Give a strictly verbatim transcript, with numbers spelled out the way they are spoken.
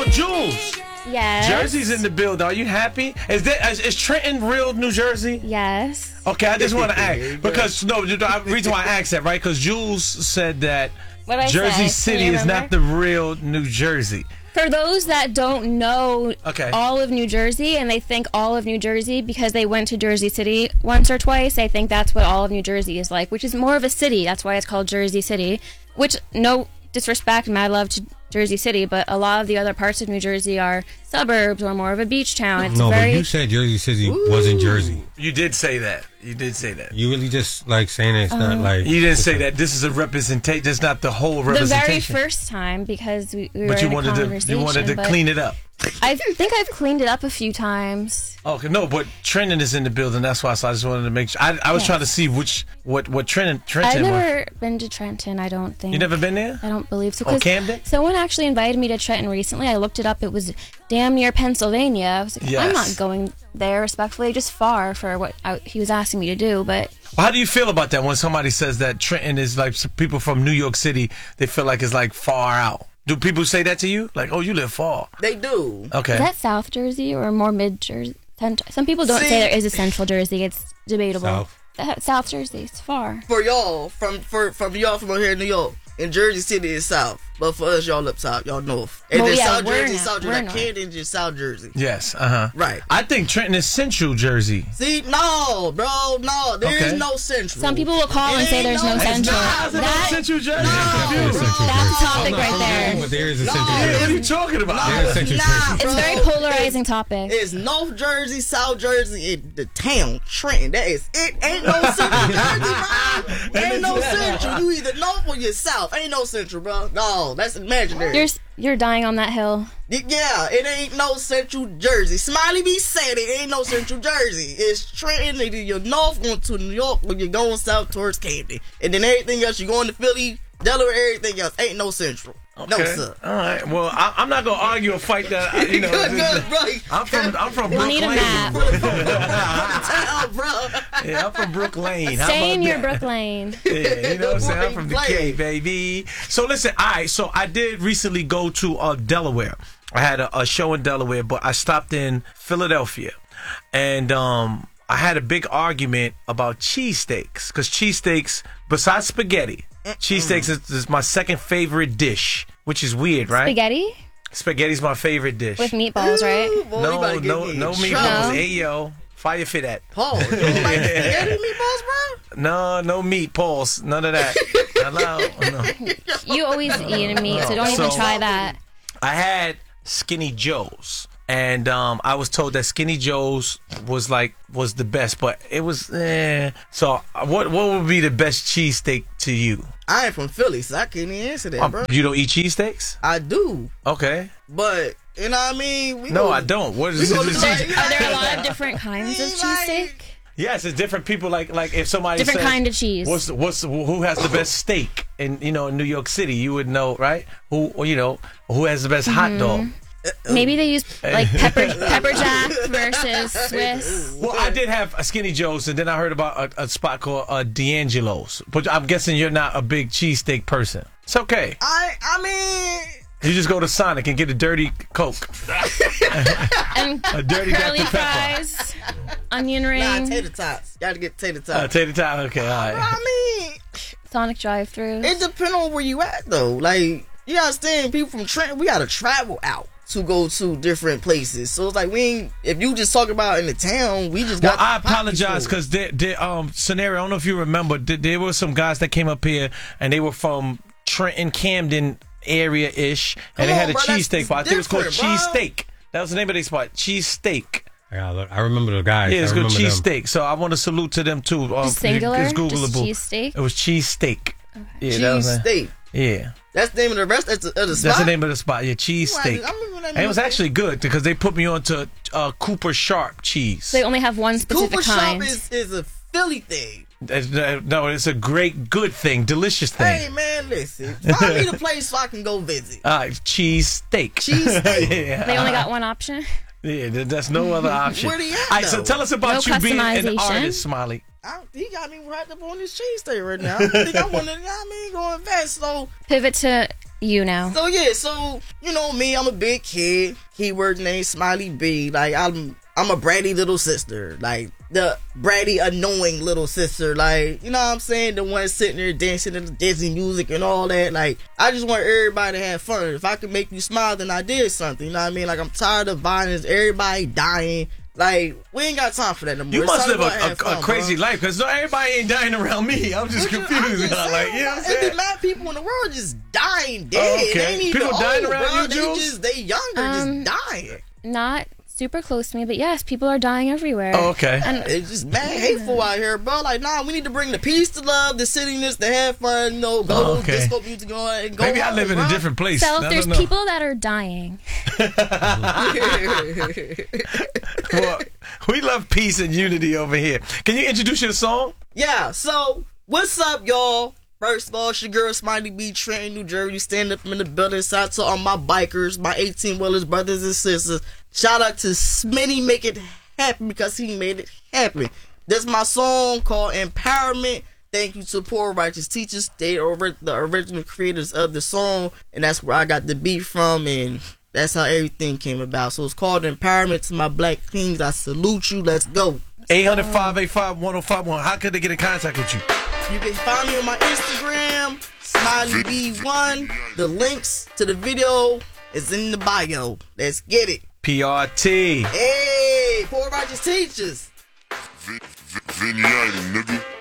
So, Jules. Yes. Jersey's in the building. Are you happy? Is that is, is Trenton real New Jersey? Yes. Okay, I just want to ask because no, the reason why I asked that, right? Because Jules said that What'd I Jersey say? City Can you is not remember? the real New Jersey. For those that don't know Okay. all of New Jersey and they think all of New Jersey because they went to Jersey City once or twice, I think that's what all of New Jersey is like, which is more of a city. That's why it's called Jersey City, which no disrespect, mad love to Jersey City, but a lot of the other parts of New Jersey are suburbs or more of a beach town. It's no, very... but you said Jersey City wasn't Jersey. You did say that. You did say that. You really just like saying it's not like. You didn't say that. This is a representation. That's not the whole The representation. very first time because we, we but were you in a wanted to. conversation. You wanted to but clean it up. I think I've cleaned it up a few times. Okay, no, but Trenton is in the building. That's why so I just wanted to make sure. I, I was Yes. trying to see which what what Trenton Trenton I've was. never been to Trenton, I don't think. You never been there? I don't believe so. Or 'cause Camden? Someone actually invited me to Trenton recently. I looked it up. It was damn near Pennsylvania. I was like, Yes. I'm not going there, respectfully. Just far for what I, he was asking me to do. But Well, how do you feel about that when somebody says that Trenton is like some people from New York City? They feel like it's like far out. Do people say that to you? Like, oh, you live far. They do. Okay. is that South Jersey or more mid Jersey? Some people don't See- say there is a Central Jersey. It's debatable. South. That- South Jersey, it's far. For y'all, from for from y'all from over here in New York, in Jersey City is south. But for us, y'all up south, y'all north. And Well, then yeah, South we're Jersey, not- South we're Jersey. Like not. Camden is just South Jersey. Yes. Uh huh. Right. I think Trenton is Central Jersey. See, no, bro, no, there is Okay. no central. Some people will call and say Ain't there's no no- Central. How's it not That, Central Jersey? There is I'm a confused. Central That's Jersey. a topic I'm not right from there. But there is a No. Central What are Jersey. you talking about? There is Central Nah, Jersey. it's bro. a very polarizing topic. It's North Jersey, South Jersey, and the town, Trenton. That is it. Ain't no Central Jersey, bro. Ain't no Central. You either North or you're South. Ain't no Central, bro. No, that's imaginary. You're you're dying on that hill. Yeah, it ain't no Central Jersey. Smiley B said it ain't no Central Jersey. It's Trenton. Either you're north going to New York or you're going south towards Camden. And then everything else, you're going to Philly, Delaware, everything else. Ain't no Central. No, Okay. sir. All right. Well, I, I'm not gonna argue a fight that I- you know. Good, good, bro. I'm from I'm from We'll Brook need a Lane. map. Town, bro. Yeah, I'm from Brook Lane. How Stay about in your that? Brook Lane. Yeah, you know what I'm saying? I'm from the Brook K, Lane. baby. So listen, all right. So I did recently go to uh, Delaware. I had a, a show in Delaware, but I stopped in Philadelphia, and um, I had a big argument about cheesesteaks because cheesesteaks, besides spaghetti, cheesesteaks is, is my second favorite dish, which is weird, right? Spaghetti Spaghetti's my favorite dish. with meatballs, right? Ooh, boy, you about no, to get no, me in no trouble. meatballs. No. Hey yo, fire for that. Paul, you don't like spaghetti meatballs, bro? No, no meat, Pauls. None of that. Hello. No. You always eat meat, so don't even So- try that. I had Skinny Joe's, and um, I was told that Skinny Joe's was like was the best, but it was eh. So uh, what what would be the best cheesesteak to you? I ain't from Philly, so I can't even answer that, Um, bro. you don't eat cheesesteaks? I do, Okay. but you know what I mean? We No, gonna- I don't. What we is gonna it? do- Are there a lot of different kinds of cheesesteak? Yes, it's different people. Like like if somebody Different says, kind of cheese. What's what's who has the best steak in you know in New York City? You would know, right? Who or, you know who has the best hot dog? Maybe they use like pepper pepper jack versus Swiss. Well, I did have a Skinny Joe's, and then I heard about a, a spot called uh, D'Angelo's. But I'm guessing you're not a big cheesesteak person. It's okay. I I mean. You just go to Sonic and get a dirty Coke. And A dirty curly Doctor Pepper. fries, onion Nah, ring, tater tots. Gotta get tater tots. Uh, tater tot. Okay, all right. I mean, Sonic drive-thru. it depends on where you at though. Like, you understand, people from Trenton, we gotta travel out to go to different places. So it's like we ain't. If you just talk about in the town, we just Well, got. I the poppy apologize store. because there, there, um, scenario. I don't know if you remember. There, there were some guys that came up here and they were from Trenton, Camden area ish, and Come they had on, a bro, that's cheesesteak spot. I think it was called different, bro. Cheesesteak. That was the name of their spot. Cheesesteak. I, gotta look. I remember the guys. Yeah, it's I called remember them. cheesesteak. So I want to salute to them too. Um, Just singular? It's Just Googleable. cheesesteak? It was cheesesteak. Yeah, that was Cheese it. steak. Yeah. That's the name of the rest of the, of the spot. That's the name of the spot. Yeah, cheese Right, steak. I remember that And it was name. actually good because they put me on to uh, Cooper Sharp cheese. They only have one specific Cooper kind. Shop is, is a Philly thing. It's, uh, no, it's a great, good thing, delicious thing. Hey man, listen. Find me the place so I can go visit. All right, cheese steak. Cheese steak. yeah, They only got one option. yeah, there- there's no other option. Where they at, All right, so though? tell us about No you being an customization. artist, Smiley. I, he got me right up on this cheese steak right now. I think I want to, I mean, go invest. So Pivot to you now. So yeah, so you know me, I'm a big kid. Keyword name Smiley B. Like I'm, I'm a bratty little sister. Like the bratty, annoying little sister. Like you know what I'm saying? The one sitting there dancing to the Disney music and all that. Like I just want everybody to have fun. If I can make you smile, then I did something. You know what I mean? Like I'm tired of violence. Everybody dying. Like, we ain't got time for that no more. You It's must time live to a, go a, have fun, a crazy bro. life because everybody ain't dying around me. I'm just I'm confused. just like, saying, you know what I'm there's saying? been mad people in the world just dying dead. Oh, okay. They ain't even People dying old, around bro. you, They Jules? just, they younger, Um, just dying. Not super close to me, but yes, people are dying everywhere. Oh, okay. And It's just mad hateful out here, bro. Like, nah, we need to bring the peace, the love, the silliness, the have fun, you know, go Oh, okay. disco music on and go Maybe I home, live in bro. a different place. so I if don't there's know. people that are dying, Well, we love peace and unity over here. Can you introduce your song? Yeah, so what's up, y'all? First of all, it's your girl Smiley B, Trenton, New Jersey. Stand up in the building. Shout out to all my bikers, my eighteen wheelers, brothers and sisters. Shout out to Smitty, make it happen because he made it happen. This is my song called Empowerment. Thank you to Poor Righteous Teachers. They are ori- the original creators of the song, and that's where I got the beat from, and that's how everything came about. So it's called Empowerment. To my black kings, I salute you. Let's go. eight hundred, five eight five, one oh five one. How could they get in contact with you? You can find me on my Instagram, Smiley B one. The links to the video is in the bio. Let's get it. P R T. Hey, Poor Righteous Teachers. Vinny, nigga.